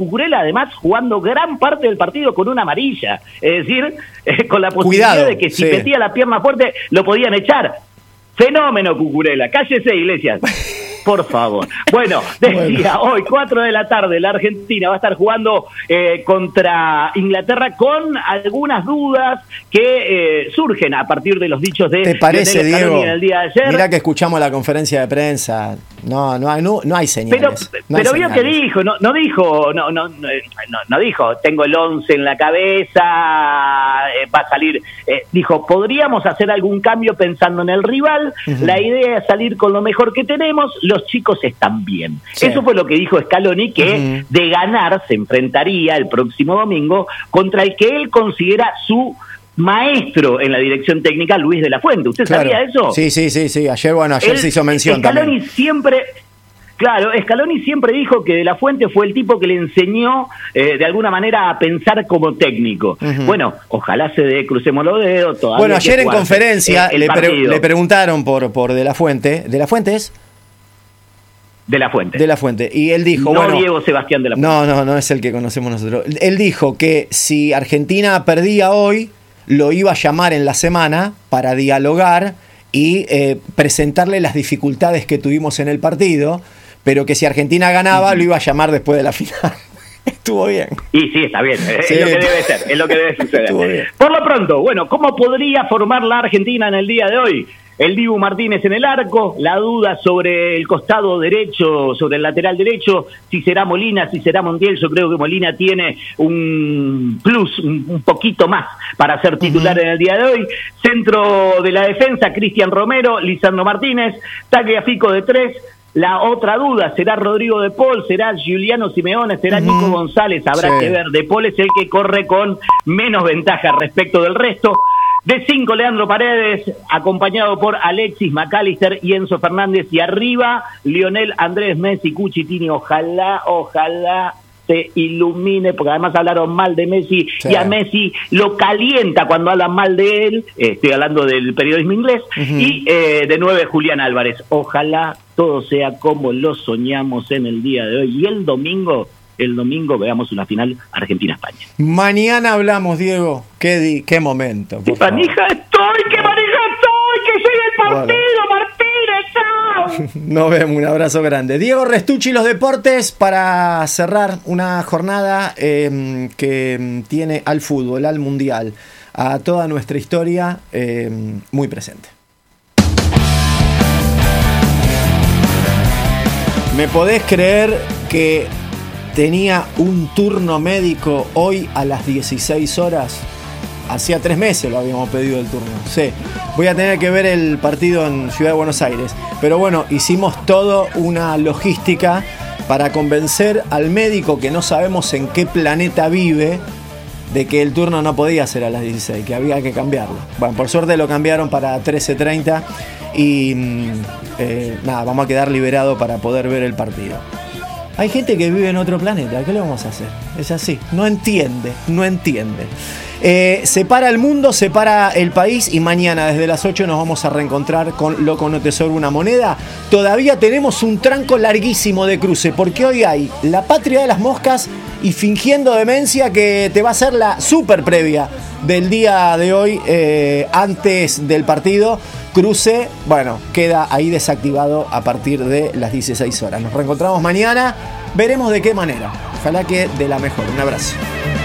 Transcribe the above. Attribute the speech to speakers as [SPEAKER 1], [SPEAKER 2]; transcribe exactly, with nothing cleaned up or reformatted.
[SPEAKER 1] Cucurella además jugando gran parte del partido con una amarilla, es decir, eh, con la posibilidad
[SPEAKER 2] Cuidado,
[SPEAKER 1] de que si
[SPEAKER 2] sí.
[SPEAKER 1] metía la pierna fuerte lo podían echar. Fenómeno Cucurella, cállese Iglesias. Por favor. Bueno, decía, bueno. Hoy, cuatro de la tarde, la Argentina va a estar jugando eh, contra Inglaterra con algunas dudas que eh, surgen a partir de los dichos de
[SPEAKER 2] ¿Te parece, Diego?
[SPEAKER 1] En el día de ayer.
[SPEAKER 2] Mirá que escuchamos la conferencia de prensa. No, no hay, no, no hay señales.
[SPEAKER 1] Pero,
[SPEAKER 2] no hay
[SPEAKER 1] pero vio
[SPEAKER 2] señales.
[SPEAKER 1] que dijo, no, no dijo, no, no, no, no, no dijo, tengo el once en la cabeza, eh, va a salir. Eh, dijo, podríamos hacer algún cambio pensando en el rival. Uh-huh. La idea es salir con lo mejor que tenemos. Los chicos están bien. Sí. Eso fue lo que dijo Scaloni, que uh-huh. de ganar se enfrentaría el próximo domingo contra el que él considera su maestro en la dirección técnica, Luis de la Fuente. ¿Usted claro. sabía eso?
[SPEAKER 2] Sí, sí, sí, sí. Ayer, bueno, ayer
[SPEAKER 1] él,
[SPEAKER 2] se hizo mención
[SPEAKER 1] Scaloni
[SPEAKER 2] también.
[SPEAKER 1] siempre... Claro, Scaloni siempre dijo que De la Fuente fue el tipo que le enseñó eh, de alguna manera a pensar como técnico. Uh-huh. Bueno, ojalá se dé, crucemos los dedos.
[SPEAKER 2] Bueno, ayer en conferencia eh, le, pre- le preguntaron por, por De la Fuente. ¿De la Fuente es?
[SPEAKER 1] De la Fuente.
[SPEAKER 2] De la Fuente. Y él dijo,
[SPEAKER 1] no
[SPEAKER 2] bueno...
[SPEAKER 1] Diego Sebastián de la Fuente.
[SPEAKER 2] No, no, no es el que conocemos nosotros. Él dijo que si Argentina perdía hoy, lo iba a llamar en la semana para dialogar y eh, presentarle las dificultades que tuvimos en el partido, pero que si Argentina ganaba, uh-huh. lo iba a llamar después de la final. Estuvo bien.
[SPEAKER 1] Y sí, está bien. Es
[SPEAKER 2] sí.
[SPEAKER 1] lo que debe ser, es lo que debe suceder. Por lo pronto, bueno, ¿cómo podría formar la Argentina en el día de hoy? El Dibu Martínez en el arco, la duda sobre el costado derecho, sobre el lateral derecho, si será Molina, si será Montiel. Yo creo que Molina tiene un plus, un, un poquito más para ser titular uh-huh. en el día de hoy. Centro de la defensa, Cristian Romero, Lisandro Martínez, Tagliafico de tres. La otra duda, ¿será Rodrigo De Paul? ¿Será Giuliano Simeone? ¿Será uh-huh. Nico González? Habrá sí. que ver. De Paul es el que corre con menos ventaja respecto del resto. De cinco, Leandro Paredes, acompañado por Alexis McAllister y Enzo Fernández. Y arriba, Lionel Andrés Messi, Cuchitini. Ojalá, ojalá se ilumine, porque además hablaron mal de Messi, sí. y a Messi lo calienta cuando hablan mal de él. Eh, estoy hablando del periodismo inglés. Uh-huh. Y eh, de nueve, Julián Álvarez. Ojalá todo sea como lo soñamos en el día de hoy. Y el domingo... El domingo veamos una final Argentina-España.
[SPEAKER 2] Mañana hablamos, Diego. Qué, di- qué momento.
[SPEAKER 1] ¡Qué manija estoy! ¡Qué manija estoy! ¡Que llegue el partido, bueno. Martínez! ¡Chao!
[SPEAKER 2] Nos vemos, un abrazo grande. Diego Restucci, los deportes, para cerrar una jornada eh, que tiene al fútbol, al mundial, a toda nuestra historia eh, muy presente. ¿Me podés creer que tenía un turno médico hoy a las dieciséis horas? Hacía tres meses lo habíamos pedido el turno. Sí, voy a tener que ver el partido en Ciudad de Buenos Aires. Pero bueno, hicimos toda una logística para convencer al médico, que no sabemos en qué planeta vive, de que el turno no podía ser a las dieciséis, que había que cambiarlo. Bueno, por suerte lo cambiaron para trece treinta y eh, nada, vamos a quedar liberados para poder ver el partido. Hay gente que vive en otro planeta, ¿qué le vamos a hacer? Es así, no entiende, no entiende. Eh, separa el mundo, separa el país, y mañana desde las ocho nos vamos a reencontrar con Loco No Te Sobra Una Moneda. Todavía tenemos un tranco larguísimo de cruce, porque hoy hay La Patria de las Moscas y Fingiendo Demencia, que te va a hacer la super previa del día de hoy, eh, antes del partido. Cruce, bueno, queda ahí desactivado a partir de las dieciséis horas. Nos reencontramos mañana, veremos de qué manera. Ojalá que de la mejor. Un abrazo.